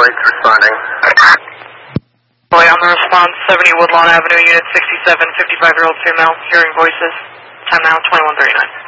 Police responding. Boy, on the response, 70 Woodlawn Avenue, Unit 67, 55-year-old female, hearing voices. Time now, 21:39.